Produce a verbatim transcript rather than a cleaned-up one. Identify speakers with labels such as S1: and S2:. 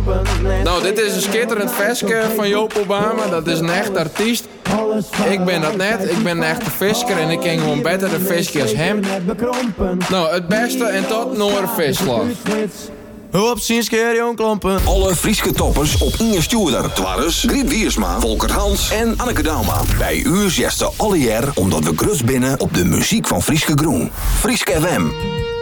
S1: Nou, dit is een schitterend versje van Joop Obama. Dat is een echt artiest. Ik ben dat net. Ik ben een echte visker en ik ken gewoon beter de visje als hem. Nou, het beste en tot Noor Visslag.
S2: Op ziens keer jong klompen.
S3: Alle Frieske toppers op Inge Stuurder. Twarres, Griet Wiersma, Volker Hans en Anneke Dauma. Bij u zegt ze alle jaar omdat we grus binnen op de muziek van Frieske Groen. Frieske F M.